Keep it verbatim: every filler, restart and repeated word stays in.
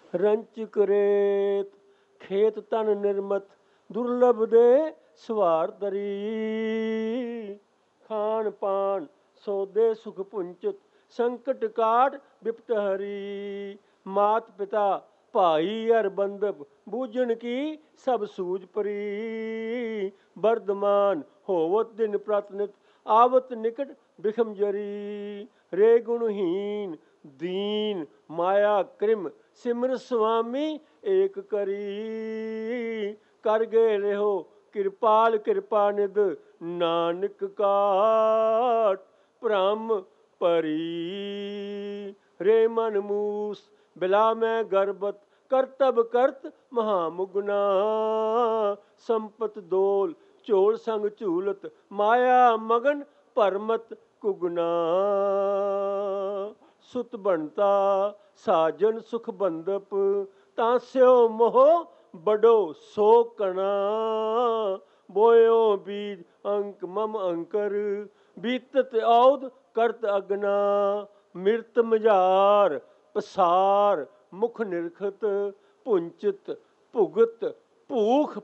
ਰੰਚ Crete ਖੇਤ ਤਨ ਨਿਰਮਤ ਦੁਰਲਭ ਦੇ ਸਵਾਰ ਤਰੀ ਖਾਨ ਪਾਨ ਸੌਦੇ ਸੁਖ ਪੁੰਚਤ ਸੰਕਟ ਕਾਟ ਬਿਪਤ ਹਰੀ ਮਾਤ ਪਿਤਾ ਭਾਈ ਅਰ ਬੰਦਪ ਬੂਝਣ ਕੀ ਸਭ ਸੂਝ ਪਰੀ ਵਰਦਮਾਨ ਹੋਵਤ ਦਿਨ ਪ੍ਰਤਨਿਤ ਆਵਤ ਨਿਕਟ ਬਿਖਮ ਜਰੀ ਰੇ ਗੁਣਹੀਨ ਦੀਨ ਮਾਇਆ ਕ੍ਰਿਮ ਸਿਮਰ ਸੁਆਮੀ ਏਕ ਕਰੀ ਕਰ ਗਏ ਰਹੋ ਕਿਰਪਾਲ ਕਿਰਪਾ ਨਿਧ ਨਾਨਕ ਕਾਟ ਭ੍ਰਮ ਪਰੀ ਰੇ ਮਨ ਮੂਸ ਬਿਲਾ ਮੈਂ ਗਰਬਤ ਕਰਤਬ ਕਰਤ ਮਹਾਮੁਗਨਾ ਸੰਪਤ ਦੋਲ ਝੋਲ ਸੰਗ ਝੂਲਤ ਮਾਇਆ ਮਗਨ ਭਰਮਤ ਕੁਗਨਾ ਸੁਤ ਬਣਤਾ ਸਾਜਨ ਸੁਖ ਬੰਦਪ ਤਾਂ ਸਿਓ ਮੋਹ ਬੜੋ ਸੋ ਕਣਾ ਬੋਇਓ ਬੀਜ ਅੰਕ ਮਮ ਅੰਕਰ ਬੀਤਤ ਔਦ ਕਰਤ ਅਗਨਾ ਮਿਰਤ ਮਝਾਰ ਪਸਾਰ ਮੁਖ ਨਿਰਖਤ ਪੁੰਚਤ ਭੁਗਤ ਭੂਖ